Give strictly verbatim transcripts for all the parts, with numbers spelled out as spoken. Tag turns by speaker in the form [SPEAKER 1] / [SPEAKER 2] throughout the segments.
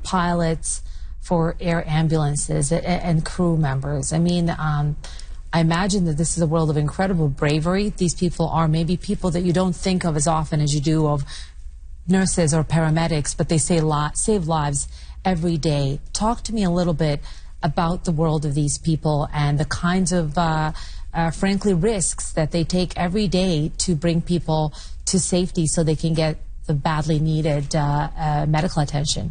[SPEAKER 1] pilots, for air ambulances and, and crew members. I mean, um, I imagine that this is a world of incredible bravery. These people are maybe people that you don't think of as often as you do of nurses or paramedics, but they say li- save lives every day. Talk to me a little bit about the world of these people and the kinds of, uh, uh, frankly, risks that they take every day to bring people to safety so they can get the badly needed uh, uh, medical attention.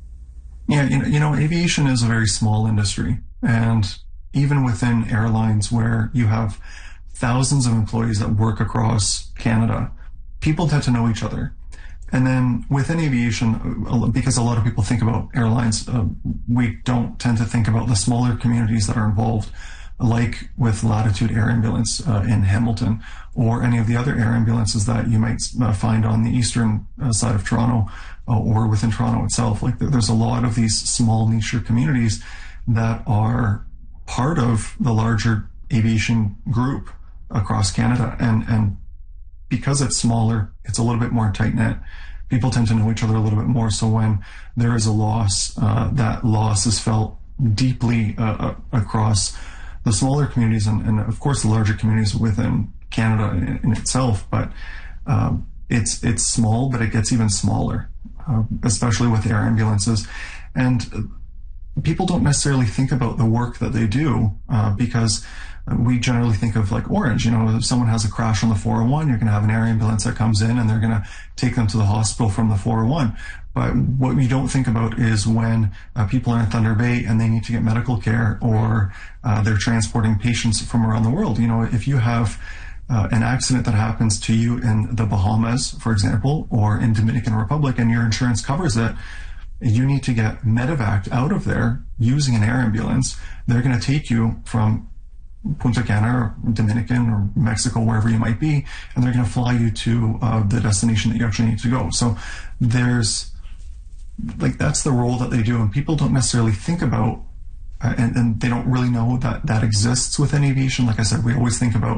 [SPEAKER 2] Yeah, you know, you know, aviation is a very small industry, and even within airlines where you have thousands of employees that work across Canada, people tend to know each other. And then within aviation, because a lot of people think about airlines, uh, we don't tend to think about the smaller communities that are involved, like with Latitude Air Ambulance uh, in Hamilton, or any of the other air ambulances that you might uh, find on the eastern uh, side of Toronto, uh, or within Toronto itself. Like there's a lot of these small niche communities that are part of the larger aviation group across Canada. And, and because it's smaller, it's a little bit more tight-knit. People tend to know each other a little bit more. So when there is a loss, uh, that loss is felt deeply uh, across the smaller communities and, and, of course, the larger communities within Canada in, in itself. But um, it's it's small, but it gets even smaller, uh, especially with air ambulances. And people don't necessarily think about the work that they do uh, because we generally think of like Orange. You know, if someone has a crash on the four oh one, you're going to have an air ambulance that comes in and they're going to take them to the hospital from the four oh one. But what we don't think about is when uh, people are in Thunder Bay and they need to get medical care, or uh, they're transporting patients from around the world. You know, if you have uh, an accident that happens to you in the Bahamas, for example, or in Dominican Republic, and your insurance covers it, you need to get medevaced out of there using an air ambulance. They're going to take you from Punta Cana or Dominican or Mexico, wherever you might be, and they're going to fly you to uh, the destination that you actually need to go. So there's, like, that's the role that they do, and people don't necessarily think about, uh, and, and they don't really know that that exists within aviation. Like I said, we always think about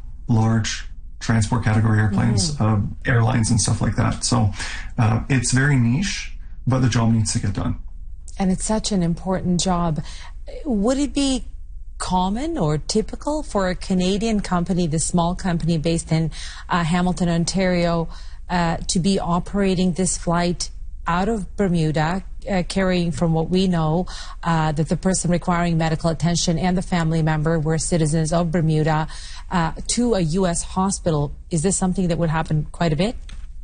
[SPEAKER 2] large transport category airplanes, mm-hmm. uh, airlines and stuff like that. So uh, it's very niche, but the job needs to get done.
[SPEAKER 1] And it's such an important job. Would it be common or typical for a Canadian company, the small company based in uh, Hamilton, Ontario, uh, to be operating this flight out of Bermuda, uh, carrying, from what we know, uh, that the person requiring medical attention and the family member were citizens of Bermuda, uh, to a U S hospital? Is this something that would happen quite a bit?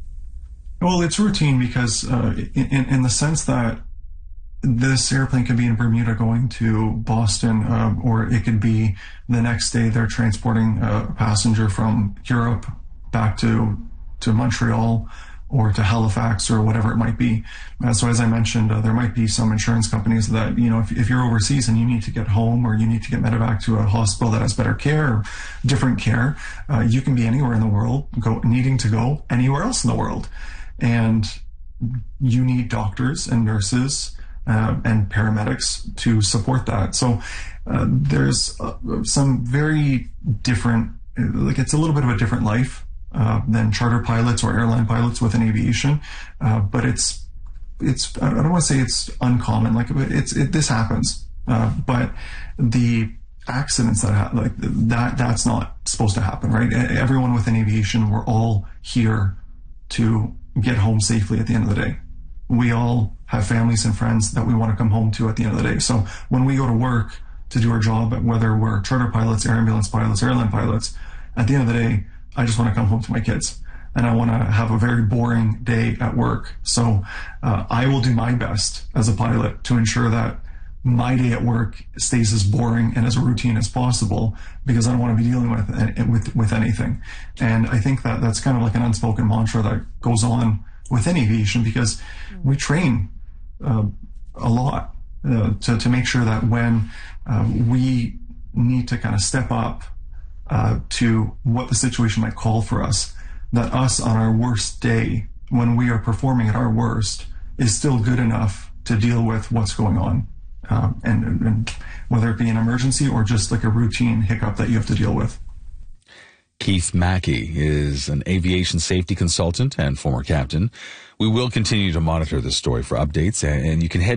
[SPEAKER 2] Well, it's routine because uh, in, in the sense that this airplane could be in Bermuda going to Boston, uh, or it could be the next day they're transporting a passenger from Europe back to to Montreal or to Halifax or whatever it might be. Uh, so as I mentioned, uh, there might be some insurance companies that, you know, if, if you're overseas and you need to get home or you need to get medevac to a hospital that has better care or different care, uh, you can be anywhere in the world, go needing to go anywhere else in the world. And you need doctors and nurses uh, and paramedics to support that. So uh, there's uh, some very different, like it's a little bit of a different life uh, than charter pilots or airline pilots within aviation. Uh, but it's, it's, I don't want to say it's uncommon, like it's, it, this happens. Uh, but the accidents that happen, like that, that's not supposed to happen, right? Everyone within aviation, we're all here to get home safely at the end of the day. We all have families and friends that we want to come home to at the end of the day. So when we go to work to do our job, whether we're charter pilots, air ambulance pilots, airline pilots, at the end of the day, I just want to come home to my kids and I want to have a very boring day at work. So uh, I will do my best as a pilot to ensure that my day at work stays as boring and as routine as possible, because I don't want to be dealing with with with anything. And I think that that's kind of like an unspoken mantra that goes on within aviation, because we train uh, a lot uh, to to make sure that when uh, we need to kind of step up uh, to what the situation might call for us, that us on our worst day, when we are performing at our worst, is still good enough to deal with what's going on. Um, and, and whether it be an emergency or just like a routine hiccup that you have to deal with.
[SPEAKER 3] Keith Mackey is an aviation safety consultant and former captain. We will continue to monitor this story for updates, and you can head